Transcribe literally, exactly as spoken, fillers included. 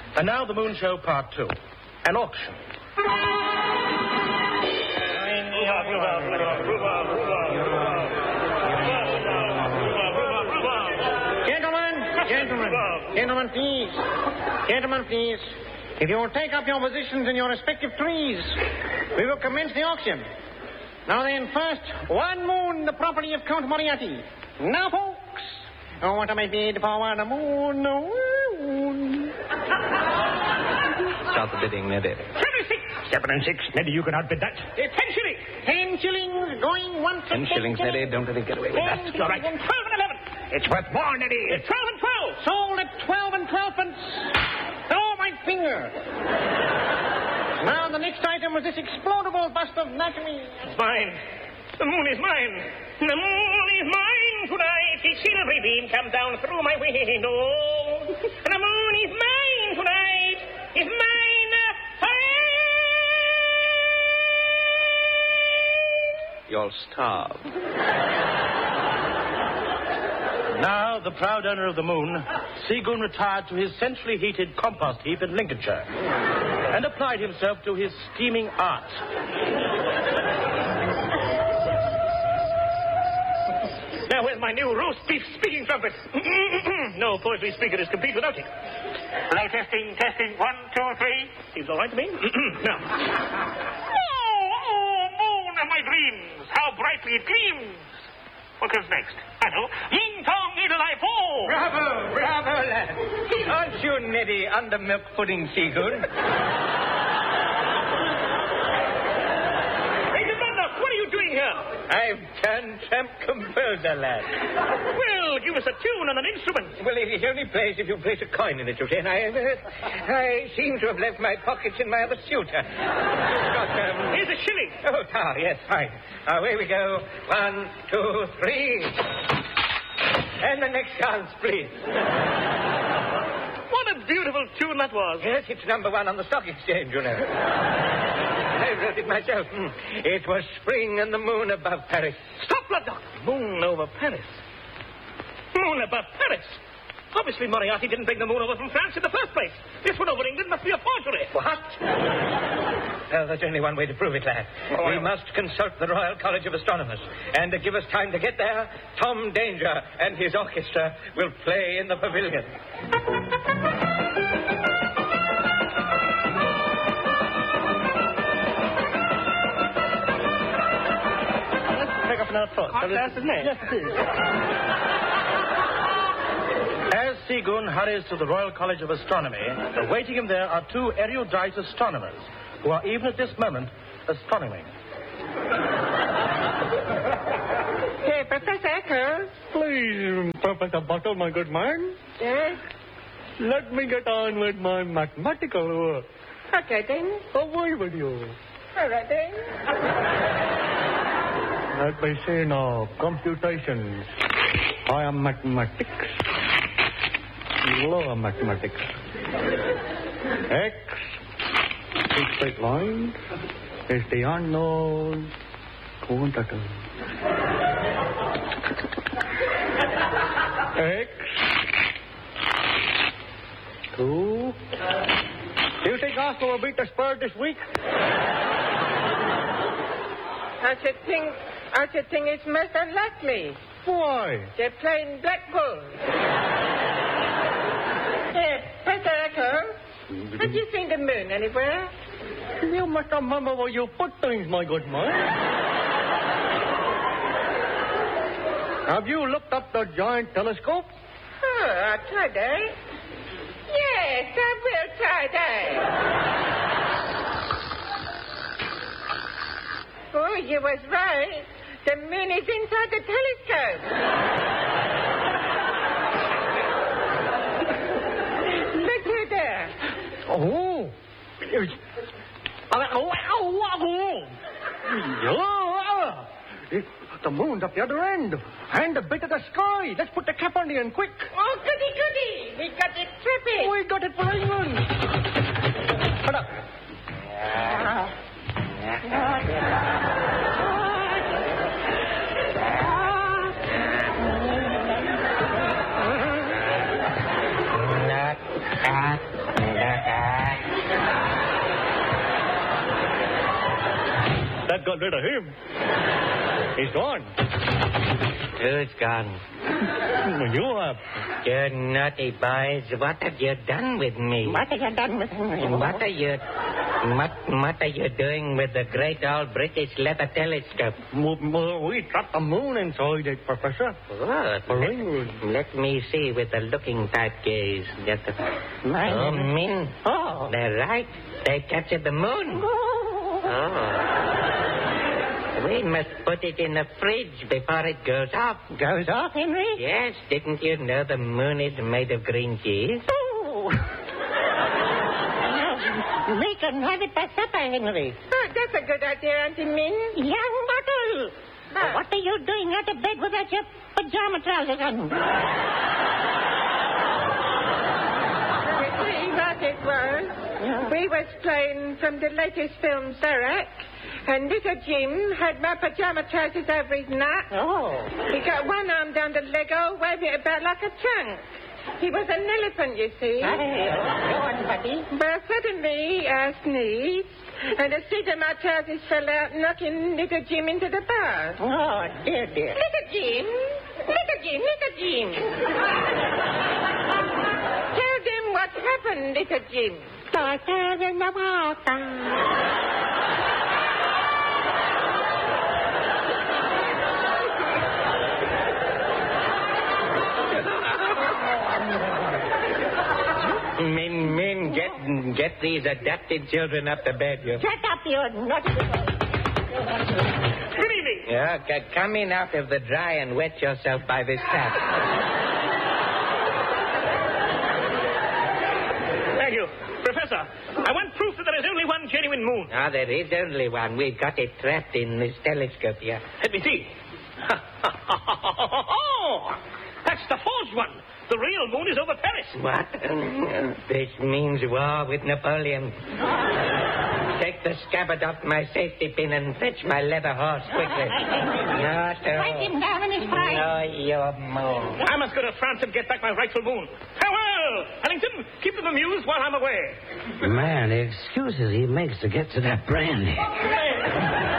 And now the Moon Show Part Two. An auction. Gentlemen, gentlemen, gentlemen, please. Gentlemen, please. If you will take up your positions in your respective trees, we will commence the auction. Now then, first, one moon, the property of Count Moriarty. Now, folks, oh, what am I bid for one moon? moon. Start the bidding, Neddy. Seventy-six. Seven and six. Neddy, you can outbid that. Uh, ten shillings. Ten shillings going once. Ten shillings, Neddy. Don't let it get away with that. Ten, all right. And twelve and eleven. It's worth more, Neddy. It's twelve and twelve. Sold at twelve and twelve pence. Oh, my finger. Now, the next item was this explodable bust of Natalie. It's mine. The moon is mine. The moon is mine tonight. Its silvery beam come down through my window. The moon is mine tonight. It's mine. You'll starve. Now, the proud owner of the moon, Seagoon retired to his centrally heated compost heap in Lincolnshire and applied himself to his scheming art. Now, where's my new roast beef speaking trumpet? No poetry speaker is complete without it. Hello, testing, testing. One, two, three. Seems all right to me. Now. Oh, oh, moon of my dreams. How brightly it gleams. What comes next? I know. Ying Tong Idolai Po. Bravo, bravo, lad. Aren't you Neddy under milk pudding, Seagoon? Hey, Commander, what are you doing here? I've turned tramp composer, lad. Well, give us a tune and an instrument. Well, it only plays if you place a coin in it, you see. And I, uh, I seem to have left my pockets in my other suit. Uh, got, um... Here's a shilling. Oh, ah, yes, fine. Away we go. One, two, three. And the next chance, please. What a beautiful tune that was. Yes, it's number one on the stock exchange, you know. I wrote it myself. Mm. It was spring and the moon above Paris. Stop, Blooddock. Moon over Paris. Moon above Paris. Obviously, Moriarty didn't bring the moon over from France in the first place. This one over England must be a forgery. What? Well, there's only one way to prove it, lad. Oh, we I... must consult the Royal College of Astronomers. And to give us time to get there, Tom Danger and his orchestra will play in the pavilion. Pick up another thought. Hot glass is next. Yes, please. As Seagoon hurries to the Royal College of Astronomy, awaiting him there are two erudite astronomers who are even at this moment astronoming. Hey, Professor Echo. Please, Professor Buttle, my good man. Yes? Let me get on with my mathematical work. Okay, then. Away with you. All right, then. Let me see now. Computations. I am mathematics. Lower mathematics. X, two straight lines, is the unknown quantity. X, two. Do you think Oscar will beat the Spurs this week? I should think, I should think it's most unlikely. Why? They're playing Blackpool. Hey, Professor Echo, have you seen the moon anywhere? You must remember where you put things, my good man. Have you looked up the giant telescope? Oh, I'll try that. Yes, I will try that. Oh, you was right. The moon is inside the telescope. Look here there. Oh. Oh, the moon's up the other end. And a bit of the sky. Let's put the cap on it and quick. Oh, goody, goody. We got it tripping. We got it for England. Shut up. got rid of him. He's gone. Who's gone? You have. You naughty boys. What have you done with me? What have you done with me? What are you... What, what are you doing with the great old British leather telescope? We trapped the moon inside it, Professor. What? For England. Let me see with the looking type gaze. Just a... My Oh, name- Min. Oh. They're right. They captured the moon. Oh. Oh. We must put it in the fridge before it goes off. Goes off, Henry? Yes, didn't you know the moon is made of green cheese? Oh. We can have it for supper, Henry. Oh, that's a good idea, Auntie Min. Young Bottle. Ah. What are you doing out of bed without your pajama trousers on? You see what it was? We was playing from the latest film, Serac, and little Jim had my pajama trousers over his neck. Oh. He got one arm down the Lego, waved it about like a trunk. He was an elephant, you see. Hey, go on, buddy. But suddenly I sneezed, and a seat of my trousers fell out, knocking little Jim into the bar. Oh, dear, dear. Little Jim! Little Jim! Little Jim! Tell them what happened, little Jim. Daughter in the water. Min, Min, get, get these adopted children up to bed, you. Shut up, you naughty boy. Good evening. Yeah, c- come in out of the dry and wet yourself by this tap. Thank you. Professor, I want proof that there is only one genuine moon. Ah, there is only one. We've got it trapped in this telescope here. Let me see. That's the forged one. The real moon is over Paris. What? This means war with Napoleon. Take the scabbard off my safety pin and fetch my leather horse quickly. No, sir. Strike him down in his pride. No, your moon. I must go to France and get back my rightful moon. Farewell! Ellington, keep them amused while I'm away. Man, the excuses he makes to get to that brandy.